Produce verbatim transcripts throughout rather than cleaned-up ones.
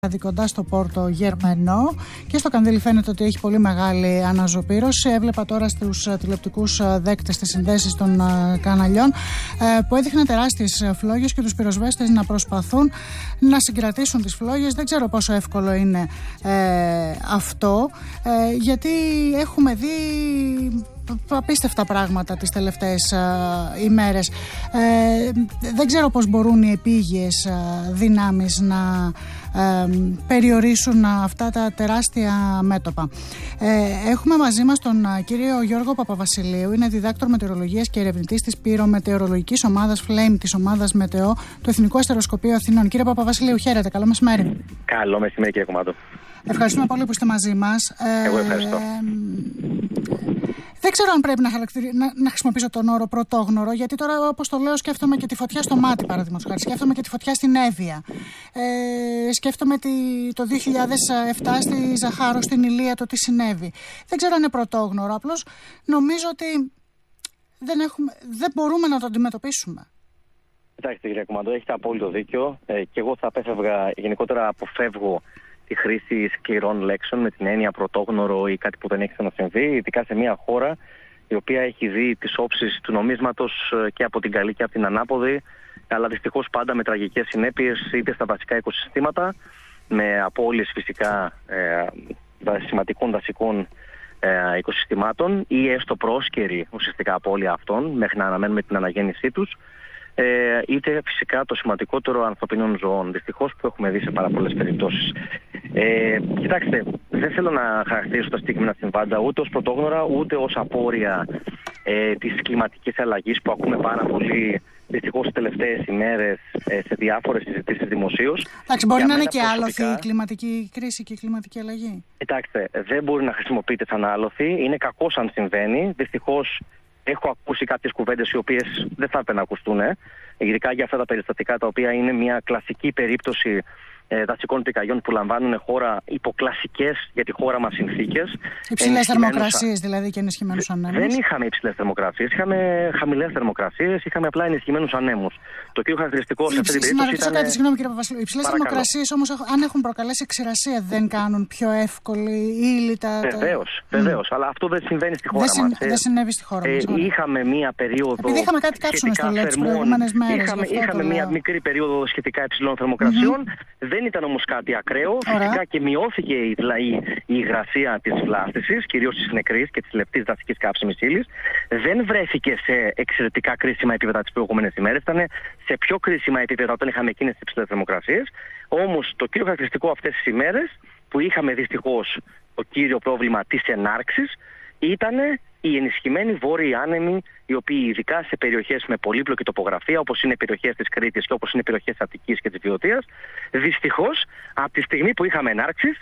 Κοντά στο Πόρτο Γερμανό και στο Κανδύλι φαίνεται ότι έχει πολύ μεγάλη αναζωπήρωση. Έβλεπα τώρα στους τηλεοπτικούς δέκτες τις συνδέσεις των καναλιών που έδειχναν τεράστιες φλόγες και τους πυροσβέστες να προσπαθούν να συγκρατήσουν τις φλόγες. Δεν ξέρω πόσο εύκολο είναι ε, αυτό, ε, γιατί έχουμε δει απίστευτα πράγματα τις τελευταίες uh, ημέρες. Ε, δεν ξέρω πώς μπορούν οι επίγειες uh, δυνάμεις να uh, περιορίσουν uh, αυτά τα τεράστια μέτωπα. Ε, έχουμε μαζί μας τον uh, κύριο Γιώργο Παπαβασιλείου, είναι διδάκτορ μετεωρολογίας και ερευνητής της πυρομετεωρολογικής ομάδας Flame, της ομάδας Μετεό του Εθνικού Αστεροσκοπείου Αθηνών. Κύριε Παπαβασιλείου, χαίρετε. Καλό μεσημέρι. Καλό μεσημέρι, κύριε Κομμάτο. Ευχαριστούμε πολύ που είστε μαζί μας. Εγώ ευχαριστώ. Ε, Δεν ξέρω αν πρέπει να, να, να χρησιμοποιήσω τον όρο πρωτόγνωρο, γιατί τώρα, όπως το λέω, σκέφτομαι και τη φωτιά στο μάτι, παραδείγματος χάρη. Σκέφτομαι και τη φωτιά στην Εύβοια. Ε, σκέφτομαι τη, το δύο χιλιάδες επτά στη Ζαχάρο, στην Ηλία, το τι συνέβη. Δεν ξέρω αν είναι πρωτόγνωρο. Απλώς νομίζω ότι δεν, έχουμε, δεν μπορούμε να το αντιμετωπίσουμε. Κοιτάξτε, κύριε Κομμάτο, έχετε απόλυτο δίκιο. Ε, και εγώ θα απέφευγα, γενικότερα αποφεύγω τη χρήση σκληρών λέξεων με την έννοια πρωτόγνωρο ή κάτι που δεν έχει ξανασυμβεί, ειδικά σε μια χώρα η οποία έχει δει τις όψεις του νομίσματος και από την καλή και από την ανάποδη, αλλά δυστυχώς πάντα με τραγικές συνέπειες είτε στα βασικά οικοσυστήματα, με απώλειες φυσικά ε, σημαντικών δασικών ε, οικοσυστημάτων ή έστω πρόσκαιρη ουσιαστικά απώλεια αυτών μέχρι να αναμένουμε την αναγέννησή τους, Ε, είτε φυσικά το σημαντικότερο ανθρωπινών ζωών, δυστυχώς, που έχουμε δει σε πάρα πολλές περιπτώσεις. Ε, κοιτάξτε, δεν θέλω να χαρακτηρίσω τα συγκεκριμένα συμβάντα ούτε ως πρωτόγνωρα ούτε ως απόρρια ε, της κλιματικής αλλαγής που ακούμε πάρα πολύ δυστυχώς τις τελευταίες ημέρες ε, σε διάφορες συζητήσεις δημοσίως. Εντάξει, μπορεί να είναι και άλοθη η κλιματική κρίση και η κλιματική αλλαγή. Κοιτάξτε, δεν μπορεί να χρησιμοποιείται σαν άλοθη. Είναι κακός αν συμβαίνει. Δυστυχώς έχω ακούσει κάποιες κουβέντες οι οποίες δεν θα έπρεπε να ακουστούν, ε. ειδικά για αυτά τα περιστατικά τα οποία είναι μια κλασική περίπτωση ε, δασικών πυρκαγιών που λαμβάνουν χώρα υπό κλασικές για τη χώρα μας συνθήκες. Υψηλές θερμοκρασίες δηλαδή και ενισχυμένους ανέμους. Δεν είχαμε υψηλές θερμοκρασίες, είχαμε χαμηλές θερμοκρασίες, είχαμε απλά ενισχυμένους ανέμους. Το κύριο χαρακτηριστικό σε αυτή την περίπτωση ήταν... κάτι, συγγνώμη κύριε Παπαβασιλείου. Οι υψηλές θερμοκρασίες όμως, αν έχουν προκαλέσει ξηρασία, δεν κάνουν πιο εύκολη ύλη τα... Βεβαίως, βεβαίως, mm. αλλά αυτό δεν συμβαίνει στη χώρα δεν μας. Δεν συνέβη στη χώρα μας. Ε, είχαμε μία περίοδο... Επειδή είχαμε κάτι κάψιμο στο λέω τις προηγούμενες μέρες. Είχαμε, είχαμε μία μικρή περίοδο σχετικά υψηλών θερμοκρασιών. Mm-hmm. Δεν ήταν όμως κάτι ακραίο. Ωραία. Φυσικά και μειώθηκε η, η, η υγρασία της βλάστησης, κυρίως της νεκρής και της λεπτής δασικής κάψιμης ύλης. Δεν βρέθηκε σε εξαιρετικά κρίσιμα επίπεδα τις προηγούμενες ημέρες. Ήταν σε πιο κρίσιμα επίπεδα όταν είχαμε εκείνες τις υψηλές θερμοκρασίες. Όμως το κύριο χαρακτηριστικό αυτές τις ημέρες, που είχαμε δυστυχώς το κύριο πρόβλημα της ενάρξης, ήταν οι ενισχυμένοι βόρειοι άνεμοι, οι οποίοι ειδικά σε περιοχές με πολύπλοκη τοπογραφία, όπως είναι οι περιοχές της Κρήτης και όπως είναι οι περιοχές της Αττικής και της Βιωτίας, δυστυχώς από τη στιγμή που είχαμε ενάρξεις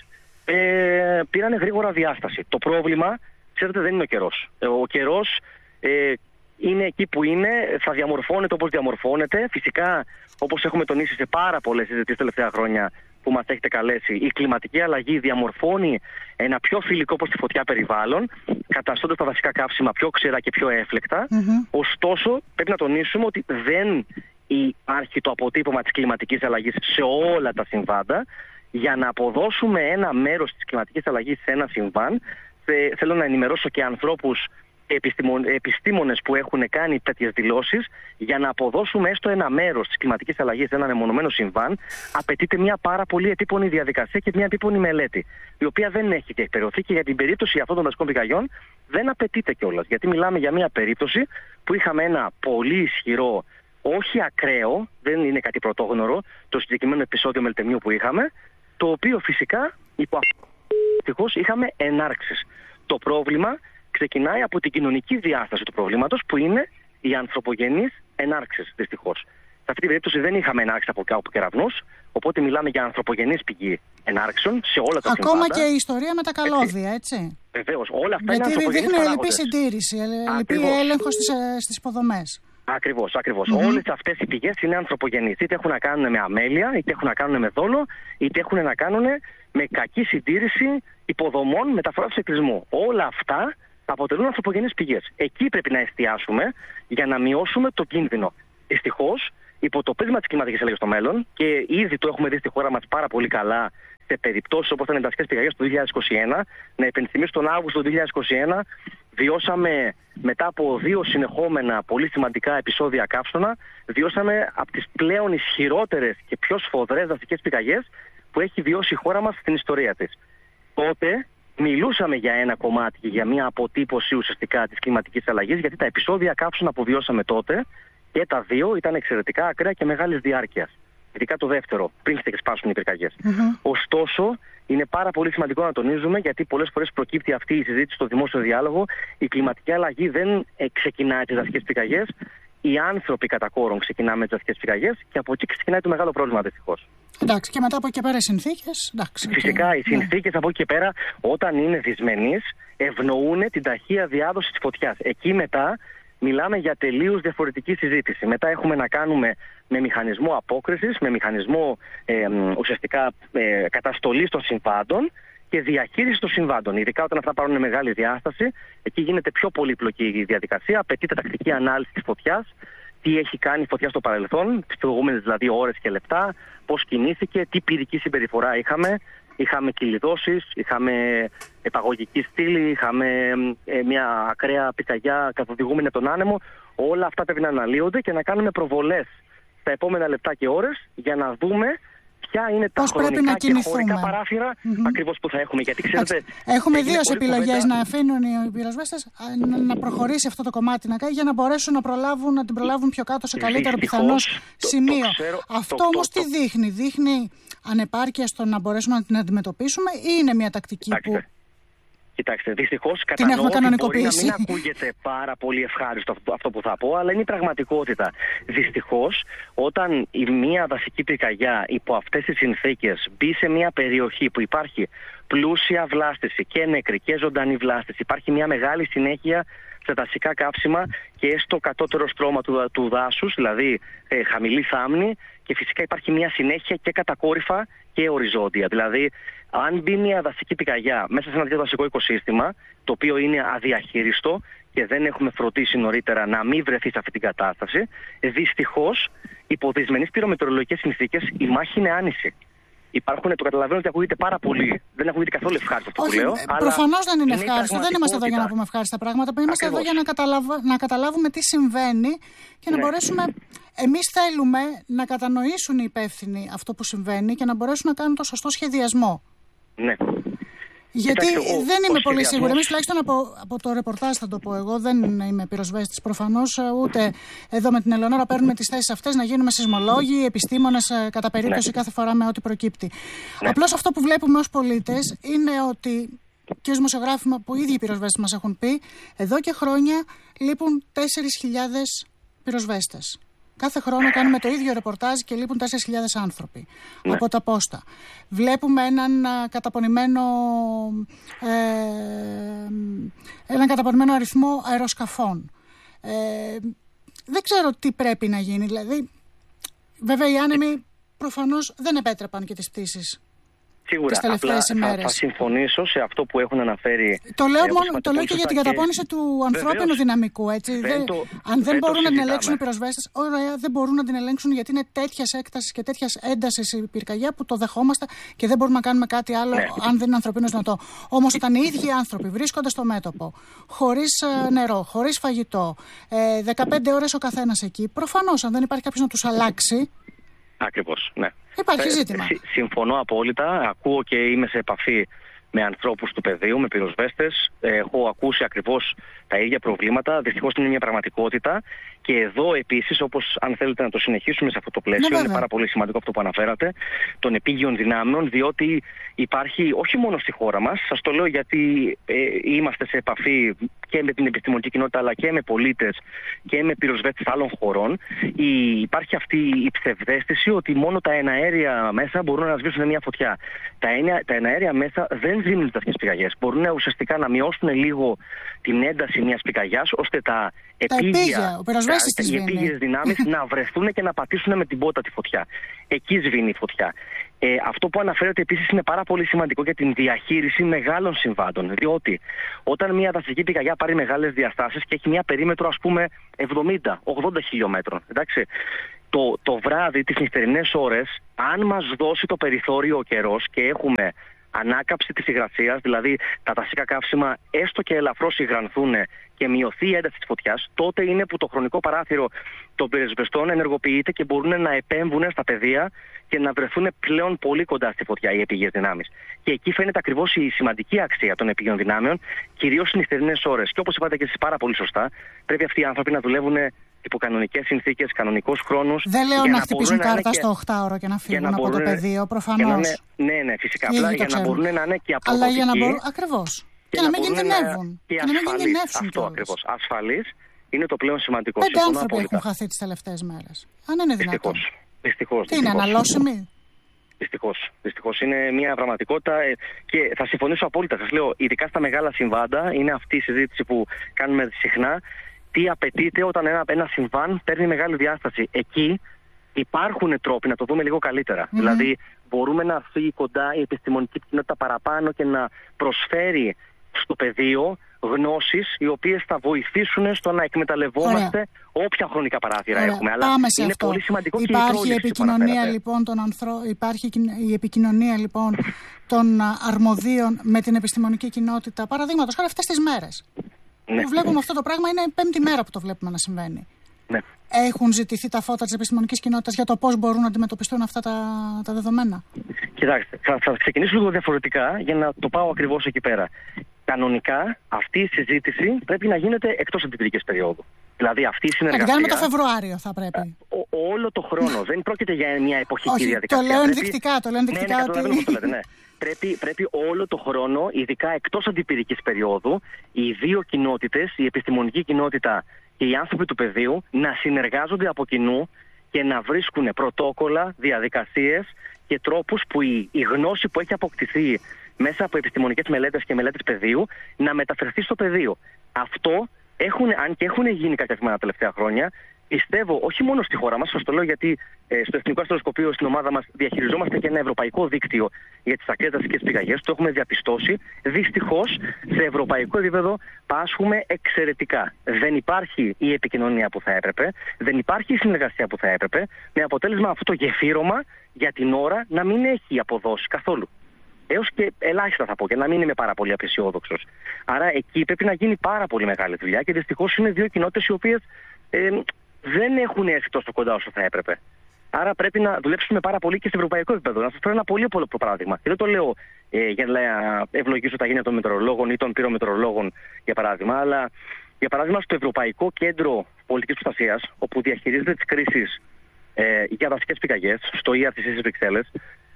ε, πήρανε γρήγορα διάσταση. Το πρόβλημα, ξέρετε, δεν είναι ο καιρός. Ο καιρός ε, είναι εκεί που είναι, θα διαμορφώνεται όπως διαμορφώνεται. Φυσικά, όπως έχουμε τονίσει σε πάρα πολλές συζητήσεις τελευταία χρόνια που μας έχετε καλέσει, η κλιματική αλλαγή διαμορφώνει ένα πιο φιλικό προς τη φωτιά περιβάλλον, καταστώντας τα βασικά καύσιμα πιο ξερά και πιο έφλεκτα. Mm-hmm. Ωστόσο, πρέπει να τονίσουμε ότι δεν υπάρχει το αποτύπωμα της κλιματικής αλλαγής σε όλα τα συμβάντα. Για να αποδώσουμε ένα μέρος της κλιματικής αλλαγής σε ένα συμβάν, θε, θέλω να ενημερώσω και ανθρώπους επιστήμονες που έχουν κάνει τέτοιες δηλώσεις. Για να αποδώσουμε έστω ένα μέρος της κλιματικής αλλαγής σε ένα μεμονωμένο συμβάν, απαιτείται μια πάρα πολύ επίπονη διαδικασία και μια επίπονη μελέτη, η οποία δεν έχει και εκπαιδευτεί, και για την περίπτωση αυτών των δασικών πυρκαγιών δεν απαιτείται κιόλας. Γιατί μιλάμε για μια περίπτωση που είχαμε ένα πολύ ισχυρό, όχι ακραίο, δεν είναι κάτι πρωτόγνωρο, το συγκεκριμένο επεισόδιο μελτεμιού που είχαμε, το οποίο φυσικά υπό ευτυχώς είχαμε ενάρξεις. Το πρόβλημα ξεκινάει από την κοινωνική διάσταση του προβλήματος, που είναι οι ανθρωπογενείς ενάρξεις, δυστυχώς. Σε αυτή την περίπτωση δεν είχαμε ενάρξεις από κάπου κεραυνούς, οπότε μιλάμε για ανθρωπογενείς πηγή ενάρξεων σε όλα τα Ακόμα συμβάντα. Και η ιστορία με τα καλώδια, έτσι. Βεβαίως, όλα αυτά γιατί είναι ανθρωπογενείς δείχνει παράγοντες. λυπή συντήρηση, λυπή έλεγχο στις, στις υποδομές. Ακριβώς, ακριβώς. Mm-hmm. Όλες αυτές οι πηγές είναι ανθρωπογενείς. Είτε έχουν να κάνουν με αμέλεια, είτε έχουν να κάνουν με δόλο, είτε έχουν να κάνουν με κακή συντήρηση υποδομών μεταφοράς του εξοπλισμού. Όλα αυτά αποτελούν ανθρωπογενείς πηγές. Εκεί πρέπει να εστιάσουμε για να μειώσουμε το κίνδυνο. Δυστυχώς, υπό το πρίσμα της κλιματικής αλλαγής στο μέλλον, και ήδη το έχουμε δει στη χώρα μας πάρα πολύ καλά σε περιπτώσεις όπως ήταν οι δασικές πυρκαγιές του δύο χιλιάδες είκοσι ένα. Να υπενθυμίσω, τον Αύγουστο του δύο χιλιάδες είκοσι ένα βιώσαμε, μετά από δύο συνεχόμενα πολύ σημαντικά επεισόδια καύσωνα, βιώσαμε από τις πλέον ισχυρότερες και πιο σφοδρές δασικές πυρκαγιές που έχει βιώσει η χώρα μας στην ιστορία της. Τότε μιλούσαμε για ένα κομμάτι και για μια αποτύπωση ουσιαστικά της κλιματικής αλλαγής, γιατί τα επεισόδια καύσωνα που βιώσαμε τότε και τα δύο ήταν εξαιρετικά ακραία και μεγάλης διάρκειας. Ειδικά το δεύτερο, πριν ξεσπάσουν οι πυρκαγιές. Mm-hmm. Ωστόσο, είναι πάρα πολύ σημαντικό να τονίζουμε, γιατί πολλές φορές προκύπτει αυτή η συζήτηση στο δημόσιο διάλογο, η κλιματική αλλαγή δεν ξεκινάει τις δασικές πυρκαγιές. Οι άνθρωποι κατά κόρον ξεκινάμε τις δασικές πυρκαγιές και από εκεί ξεκινάει το μεγάλο πρόβλημα, δυστυχώς. Εντάξει, και μετά από εκεί πέρα οι συνθήκες. Εντάξει, Φυσικά, και... οι συνθήκες ναι. από εκεί και πέρα, όταν είναι δυσμενείς, ευνοούν την ταχεία διάδοση της φωτιάς. Εκεί μετά μιλάμε για τελείως διαφορετική συζήτηση. Μετά έχουμε να κάνουμε με μηχανισμό απόκρισης, με μηχανισμό ε, ουσιαστικά ε, καταστολής των συμβάντων και διαχείριση των συμβάντων. Ειδικά όταν αυτά πάρουν μεγάλη διάσταση, εκεί γίνεται πιο πολύπλοκη η διαδικασία. Απαιτείται τακτική ανάλυση της φωτιάς, τι έχει κάνει η φωτιά στο παρελθόν, τις προηγούμενες δηλαδή ώρες και λεπτά, πώς κινήθηκε, τι πυρική συμπεριφορά είχαμε. Είχαμε κυλιδώσεις, είχαμε επαγωγική στήλη, είχαμε ε, μια ακραία πυρκαγιά καθοδηγούμενη από τον άνεμο. Όλα αυτά πρέπει να αναλύονται και να κάνουμε προβολές στα επόμενα λεπτά και ώρες για να δούμε ποια είναι τα πώς χρονικά και χωρικά παράθυρα mm-hmm. ακριβώς που θα έχουμε. Γιατί ξέρετε, έχουμε δύο επιλογές, να αφήνουν οι πυροσβέστες να, να προχωρήσει αυτό το κομμάτι να κάνει για να μπορέσουν να, προλάβουν, να την προλάβουν πιο κάτω σε καλύτερο πιθανώς σημείο. Το, το ξέρω, αυτό το, όμως το, το, τι δείχνει, δείχνει ανεπάρκεια στο να μπορέσουμε να την αντιμετωπίσουμε ή είναι μια τακτική Κοιτάξτε, που... Κοιτάξτε, δυστυχώς κατανοώ ότι μπορεί να μην ακούγεται πάρα πολύ ευχάριστο αυτό που θα πω, αλλά είναι η πραγματικότητα. Δυστυχώς, όταν η μία δασική πυρκαγιά υπό αυτές τις συνθήκες μπει σε μια περιοχή που υπάρχει πλούσια βλάστηση και νεκρή και ζωντανή βλάστηση, υπάρχει μια μεγάλη συνέχεια σε δασικά καύσιμα και στο κατώτερο στρώμα του, του δάσους, δηλαδή ε, χαμηλή θάμνη, και φυσικά υπάρχει μια συνέχεια και κατακόρυφα και οριζόντια. Δηλαδή, αν μπει μια δασική πυρκαγιά μέσα σε ένα τέτοιο δασικό οικοσύστημα, το οποίο είναι αδιαχείριστο και δεν έχουμε φροντίσει νωρίτερα να μην βρεθεί σε αυτή την κατάσταση, δυστυχώς, υπό δυσμενείς πυρομετεωρολογικές συνθήκες, η μάχη είναι άνηση. Υπάρχουν, το καταλαβαίνω ότι ακούγεται πάρα πολύ. Δεν ακούγεται καθόλου ευχάριστο αυτό που λέω. Προφανώς δεν είναι ευχάριστο. Δεν είμαστε εδώ για να πούμε ευχάριστα πράγματα. Είμαστε Ακριβώς. εδώ για να, καταλαβα... να καταλάβουμε τι συμβαίνει και να ναι. μπορέσουμε. Εμείς θέλουμε να κατανοήσουν οι υπεύθυνοι αυτό που συμβαίνει και να μπορέσουν να κάνουν το σωστό σχεδιασμό. Ναι. Γιατί Κοιτάξτε, ο, δεν είμαι ο πολύ σίγουρη. Εμείς τουλάχιστον από, από το ρεπορτάζ θα το πω εγώ, δεν είμαι πυροσβέστης προφανώς, ούτε εδώ με την Ελεονόρα παίρνουμε τις θέσεις αυτές να γίνουμε σεισμολόγοι, επιστήμονες κατά περίπτωση ναι. κάθε φορά με ό,τι προκύπτει. Ναι. Απλώς αυτό που βλέπουμε ως πολίτες είναι ότι, και ως δημοσιογράφοι που οι ίδιοι οι πυροσβέστες μας έχουν πει, εδώ και χρόνια λείπουν τέσσερις χιλιάδες πυροσβέστες. Κάθε χρόνο κάνουμε το ίδιο ρεπορτάζ και λείπουν τέσσερις χιλιάδες άνθρωποι ναι. από τα πόστα. Βλέπουμε έναν καταπονημένο, ε, έναν καταπονημένο αριθμό αεροσκαφών. Ε, δεν ξέρω τι πρέπει να γίνει. Δηλαδή, βέβαια οι άνεμοι προφανώς δεν επέτρεπαν και τις πτήσεις. Σίγουρα, απλά θα, θα συμφωνήσω σε αυτό που έχουν αναφέρει. Το λέω, ε, μόνο, το λέω και για την καταπώνηση και... του ανθρώπινου Βεβαίως. δυναμικού. Έτσι. Δεν, το, αν δεν, δεν μπορούν να την ελέγξουν οι συζητάμε. πυροσβέστες, ωραία, δεν μπορούν να την ελέγξουν γιατί είναι τέτοιας έκτασης και τέτοιας έντασης η πυρκαγιά που το δεχόμαστε και δεν μπορούμε να κάνουμε κάτι άλλο ναι. αν δεν είναι ανθρωπίνος δυνατό. Όμως όταν οι ίδιοι άνθρωποι βρίσκονται στο μέτωπο, χωρίς νερό, χωρίς φαγητό, ε, δεκαπέντε ώρες ο καθένας εκεί, προφανώς αν δεν υπάρχει κάποιος να τους αλλάξει. Ακριβώς, ναι. Υπάρχει ζήτημα. Ε, συμφωνώ απόλυτα. Ακούω και είμαι σε επαφή με ανθρώπους του πεδίου, με πυροσβέστες. Έχω ακούσει ακριβώς τα ίδια προβλήματα. Δυστυχώς είναι μια πραγματικότητα. Και εδώ επίσης, όπως αν θέλετε να το συνεχίσουμε σε αυτό το πλαίσιο, ναι, είναι πάρα πολύ σημαντικό αυτό που αναφέρατε, των επίγειων δυνάμεων, διότι υπάρχει όχι μόνο στη χώρα μας, σας το λέω γιατί ε, είμαστε σε επαφή και με την επιστημονική κοινότητα, αλλά και με πολίτες και με πυροσβέστες άλλων χωρών. Η, υπάρχει αυτή η ψευδαίσθηση ότι μόνο τα εναέρια μέσα μπορούν να σβήσουν μια φωτιά. Τα, ένα, τα εναέρια μέσα δεν σβήνουν τις δασικές πυρκαγιές. Μπορούν ουσιαστικά να μειώσουν λίγο την ένταση μιας πυρκαγιάς, ώστε τα επίγεια, οι επίγειες δυνάμεις να βρεθούν και να πατήσουν με την πότα τη φωτιά. Εκεί σβήνει η φωτιά. Ε, αυτό που αναφέρεται επίσης είναι πάρα πολύ σημαντικό για την διαχείριση μεγάλων συμβάντων. Διότι όταν μια δασική πυρκαγιά πάρει μεγάλες διαστάσεις και έχει μια περίμετρο ας πούμε εβδομήντα με ογδόντα χιλιόμετρων, εντάξει, το, το βράδυ, τις νυχτερινές ώρες, αν μας δώσει το περιθώριο ο καιρός και έχουμε ανάκαψη της υγρασίας, δηλαδή τα δασικά καύσιμα έστω και ελαφρώς υγρανθούν και μειωθεί η ένταση της φωτιάς, τότε είναι που το χρονικό παράθυρο των πυροσβεστών ενεργοποιείται και μπορούν να επέμβουν στα πεδία και να βρεθούν πλέον πολύ κοντά στη φωτιά οι επίγειες δυνάμεις. Και εκεί φαίνεται ακριβώς η σημαντική αξία των επίγειων δυνάμεων, κυρίως στις νυχτερινές ώρες. Και όπως είπατε και εσείς πάρα πολύ σωστά, πρέπει αυτοί οι άνθρωποι να δουλεύουν υπό κανονικές συνθήκες, κανονικούς χρόνους. Δεν λέω να χτυπήσουν κάρτα στο οχτάωρο και να φύγουν από μπορούν, το πεδίο, προφανώς. Ναι, ναι, φυσικά. Απλά για να μπορούν να είναι και αποδοτικοί. Αλλά για να μπορούν. Ακριβώς. Και, και να μην κινδυνεύουν. Και, και να μην κινδυνεύσουν. Αυτό ακριβώς. Ασφαλής είναι το πλέον σημαντικό. Πέντε άνθρωποι έχουν χαθεί τις τελευταίες μέρες. Αν είναι δυνατόν. Δυστυχώς. Τι είναι, αναλώσιμοι. Δυστυχώς. Δυστυχώς είναι μια πραγματικότητα και θα συμφωνήσω απόλυτα. Σας λέω, ειδικά στα μεγάλα συμβάντα, είναι αυτή η συζήτηση που κάνουμε συχνά. Τι απαιτείται όταν ένα, ένα συμβάν παίρνει μεγάλη διάσταση. Εκεί υπάρχουν τρόποι να το δούμε λίγο καλύτερα. Mm-hmm. Δηλαδή, μπορούμε να φύγει κοντά η επιστημονική κοινότητα παραπάνω και να προσφέρει στο πεδίο γνώσεις οι οποίες θα βοηθήσουν στο να εκμεταλλευόμαστε Ωραία. όποια χρονικά παράθυρα Ωραία. έχουμε. Αλλά Πάμε σε είναι αυτό. πολύ σημαντικό υπάρχει και η επικοινωνία λοιπόν των ανθρω... Υπάρχει η επικοινωνία λοιπόν των αρμοδίων με την επιστημονική κοινότητα. Παραδείγματος χάρη αυτές τις μέρες. Ναι. Που βλέπουμε αυτό το πράγμα, είναι πέμπτη μέρα που το βλέπουμε να συμβαίνει. Ναι. Έχουν ζητηθεί τα φώτα της επιστημονικής κοινότητας για το πώς μπορούν να αντιμετωπιστούν αυτά τα, τα δεδομένα. Κοιτάξτε, θα, θα ξεκινήσω λίγο διαφορετικά για να το πάω ακριβώς εκεί πέρα. Κανονικά αυτή η συζήτηση πρέπει να γίνεται εκτός αντιπυρικής περίοδου. Δηλαδή αυτή η συνεργασία. Να την κάνουμε το Φεβρουάριο θα πρέπει. Ό, όλο το χρόνο. Δεν πρόκειται για μια εποχική Όχι, διαδικασία. Το λέω ενδεικτικά. Το λέω ενδεικτικά ναι, ναι, ότι... το λέτε, ναι. Πρέπει, πρέπει όλο το χρόνο, ειδικά εκτός αντιπυρικής περίοδου, οι δύο κοινότητες, η επιστημονική κοινότητα και οι άνθρωποι του πεδίου, να συνεργάζονται από κοινού και να βρίσκουν πρωτόκολλα, διαδικασίες και τρόπους που η, η γνώση που έχει αποκτηθεί μέσα από επιστημονικές μελέτες και μελέτες πεδίου να μεταφερθεί στο πεδίο. Αυτό, έχουν, αν και έχουν γίνει κάποια βήματα τα τελευταία χρόνια, πιστεύω όχι μόνο στη χώρα μας, σας το λέω γιατί ε, στο Εθνικό Αστροσκοπείο στην ομάδα μας διαχειριζόμαστε και ένα ευρωπαϊκό δίκτυο για τις ακραίες δασικές πυρκαγιές, το έχουμε διαπιστώσει. Δυστυχώς σε ευρωπαϊκό επίπεδο πάσχουμε εξαιρετικά. Δεν υπάρχει η επικοινωνία που θα έπρεπε, δεν υπάρχει η συνεργασία που θα έπρεπε, με αποτέλεσμα αυτό το γεφύρωμα για την ώρα να μην έχει αποδώσει καθόλου. Έως και ελάχιστα θα πω και να μην είμαι πάρα πολύ απεσιόδοξος. Άρα εκεί πρέπει να γίνει πάρα πολύ μεγάλη δουλειά και δυστυχώς είναι δύο κοινότητες οι οποίες ε, δεν έχουν έρθει τόσο κοντά όσο θα έπρεπε. Άρα πρέπει να δουλέψουμε πάρα πολύ και σε ευρωπαϊκό επίπεδο. Να σας φέρω ένα πολύ πολύ παράδειγμα. Και δεν το λέω ε, για να ευλογήσω τα γένεια των μετεωρολόγων ή των πυρομετεωρολόγων, για παράδειγμα, αλλά για παράδειγμα στο Ευρωπαϊκό Κέντρο Πολιτικής Προστασίας, όπου διαχειρίζεται τις κρίσεις ε, για δασικές πυρκαγιές, στο ι αρ τι σι στις Βρυξέλλες,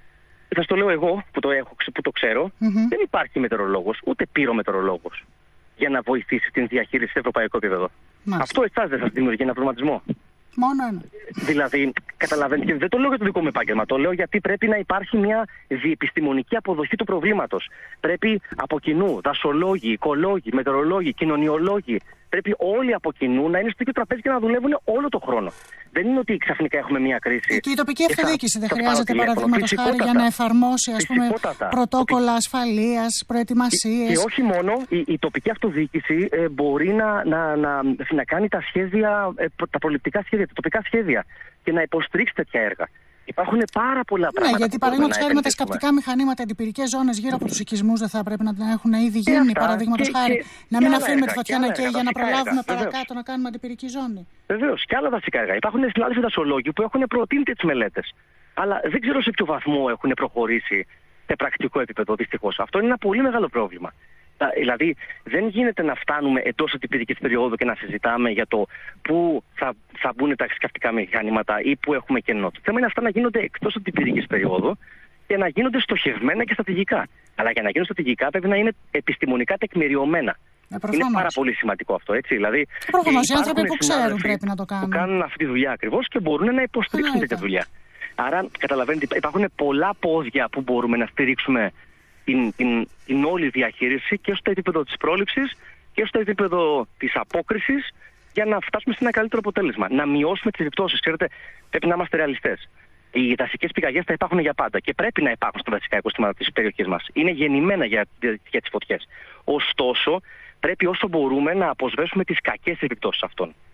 θα στο λέω εγώ που το, έχω, που το ξέρω, mm-hmm. δεν υπάρχει μετεωρολόγος ούτε πυρομετεωρολόγος για να βοηθήσει την διαχείριση σε ευρωπαϊκό επίπεδο. Μάλιστα. Αυτό εσάς δεν σας δημιουργεί ένα προβληματισμό? Μόνο ένα. Δηλαδή, καταλαβαίνετε, και δεν το λέω για το δικό μου επάγγελμα, το λέω γιατί πρέπει να υπάρχει μια διεπιστημονική αποδοχή του προβλήματος. Πρέπει από κοινού, δασολόγοι, οικολόγοι, μετεωρολόγοι, κοινωνιολόγοι, πρέπει όλοι από κοινού να είναι στο ίδιο τραπέζι και να δουλεύουν όλο το χρόνο. Δεν είναι ότι ξαφνικά έχουμε μια κρίση. Και η τοπική αυτοδιοίκηση δεν χρειάζεται, παραδείγματος χάρη, για να εφαρμόσει ας πούμε, πρωτόκολλα ασφαλείας, προετοιμασίες. Και, και όχι μόνο, η, η τοπική αυτοδιοίκηση ε, μπορεί να, να, να, να κάνει τα σχέδια, ε, τα προληπτικά σχέδια, τα τοπικά σχέδια και να υποστηρίξει τέτοια έργα. Υπάρχουν πάρα πολλά πράγματα. Ναι, γιατί παραδείγματος χάρη με τα σκαπτικά μηχανήματα, αντιπυρικές ζώνες γύρω από τους οικισμούς δεν θα πρέπει να έχουν ήδη γίνει, παραδείγματος χάρη. Να μην αφήνουμε τη φωτιά να καίει για να προλάβουμε παρακάτω να κάνουμε αντιπυρική ζώνη. Βεβαίως, και άλλα δασικά έργα. Υπάρχουν συνάδελφοι δασολόγοι που έχουν προτείνει τις μελέτες. Αλλά δεν ξέρω σε ποιο βαθμό έχουν προχωρήσει σε πρακτικό επίπεδο, δυστυχώς. Αυτό είναι ένα πολύ μεγάλο πρόβλημα. Δηλαδή, δεν γίνεται να φτάνουμε εντός αντιπυρικής περίοδου και να συζητάμε για το πού θα, θα μπουν τα σκαφτικά μηχανήματα ή πού έχουμε κενό. Το θέμα είναι αυτά να γίνονται εκτός αντιπυρικής περίοδου και να γίνονται στοχευμένα και στρατηγικά. Αλλά για να γίνουν στρατηγικά πρέπει να είναι επιστημονικά τεκμηριωμένα. Ε, είναι πάρα πολύ σημαντικό αυτό, έτσι. Δηλαδή, προφανώς, οι άνθρωποι που ξέρουν πρέπει να το κάνουν. Που κάνουν αυτή τη δουλειά ακριβώς και μπορούν να υποστηρίξουν τέτοια δουλειά. Άρα, καταλαβαίνετε, υπάρχουν πολλά πόδια που μπορούμε να στηρίξουμε την, την, την όλη διαχείριση και στο επίπεδο της πρόληψης και στο επίπεδο της απόκρισης για να φτάσουμε σε ένα καλύτερο αποτέλεσμα. Να μειώσουμε τις επιπτώσεις. Ξέρετε, πρέπει να είμαστε ρεαλιστές. Οι δασικές πυρκαγιές θα υπάρχουν για πάντα και πρέπει να υπάρχουν στα δασικά οικοσυστήματα της περιοχής μας. Είναι γεννημένα για, για τις φωτιές. Ωστόσο, πρέπει όσο μπορούμε να αποσβέσουμε τις κακές επιπτώσεις αυτών.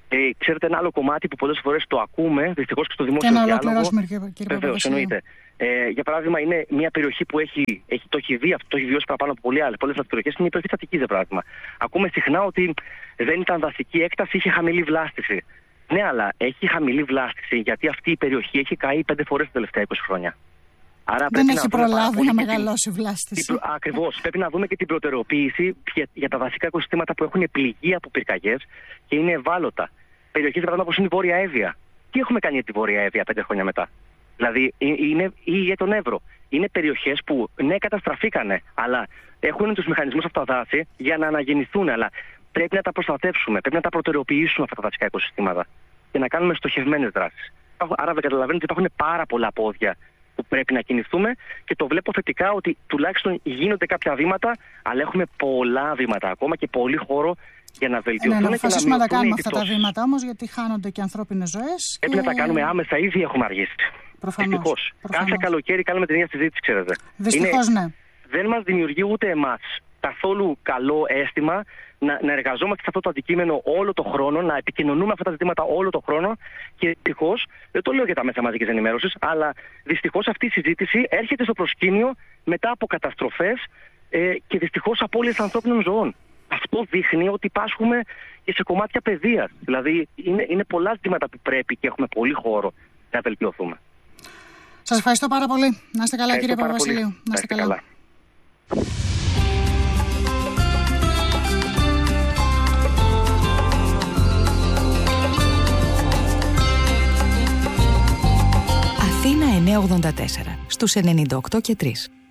Ε, ξέρετε, ένα άλλο κομμάτι που πολλές φορές το ακούμε, δυστυχώς και στο δημόσιο διάλογο. διάλογο. Και να ολοκληρώσουμε, κύριε Βεβαίως, εννοείται. Ε, για παράδειγμα, είναι μια περιοχή που έχει, έχει, το έχει δει αυτό, το έχει βιώσει παραπάνω από πολλές άλλες περιοχές. Είναι η περιοχή της Αττικής, για παράδειγμα. Ακούμε συχνά ότι δεν ήταν δασική έκταση, είχε χαμηλή βλάστηση. Ναι, αλλά έχει χαμηλή βλάστηση γιατί αυτή η περιοχή έχει καεί πέντε φορές τα τελευταία είκοσι χρόνια. Άρα δεν έχει να προλάβει να μεγαλώσει η βλάστηση. Ακριβώς. Πρέπει να δούμε και την προτεραιοποίηση για, για τα βασικά οικοσυστήματα που έχουν πληγεί από πυρκαγιές και είναι ευάλωτα. Περιοχές, για όπως είναι η Βόρεια Εύβοια. Τι έχουμε κάνει για τη Βόρεια Εύβοια πέντε χρόνια μετά? Δηλαδή, είναι, ή για τον Εύρο. Είναι περιοχές που ναι, καταστραφήκανε, αλλά έχουν τους μηχανισμούς αυτά τα δάση για να αναγεννηθούν. Αλλά πρέπει να τα προστατεύσουμε, πρέπει να τα προτεραιοποιήσουμε αυτά τα βασικά οικοσυστήματα και να κάνουμε στοχευμένες δράσεις. Άρα, δεν καταλαβαίνετε ότι υπάρχουν πάρα πολλά πόδια που πρέπει να κινηθούμε και το βλέπω θετικά ότι τουλάχιστον γίνονται κάποια βήματα, αλλά έχουμε πολλά βήματα ακόμα και πολύ χώρο για να βελτιωθούν. Ναι, να αποφασίσουμε να τα κάνουμε αυτά επιπτώσεις. τα βήματα όμως, γιατί χάνονται και ανθρώπινες ζωές. Πρέπει και... να τα κάνουμε άμεσα, ήδη έχουμε αργήσει. Προφανώς. Δυστυχώς. Κάθε καλοκαίρι κάνουμε την ίδια συζήτηση, ξέρετε. Δυστυχώς, Είναι... ναι. Δεν μας δημιουργεί ούτε εμάς καθόλου καλό αίσθημα να, να εργαζόμαστε σε αυτό το αντικείμενο όλο το χρόνο, να επικοινωνούμε αυτά τα ζητήματα όλο το χρόνο και δυστυχώς, δεν το λέω για τα μέσα μαζικής ενημέρωσης, αλλά δυστυχώς αυτή η συζήτηση έρχεται στο προσκήνιο μετά από καταστροφές ε, και δυστυχώς απώλειες ανθρώπινων ζωών. Αυτό δείχνει ότι πάσχουμε και σε κομμάτια παιδείας. Δηλαδή είναι, είναι πολλά ζητήματα που πρέπει και έχουμε πολύ χώρο να βελτιωθούμε. Σας ευχαριστώ πάρα πολύ. Να είστε καλά, κύριε Παπαβασιλείου. Να είστε καλά. καλά. Αθήνα εννιακόσια ογδόντα τέσσερα στους ενενήντα οκτώ και τρία.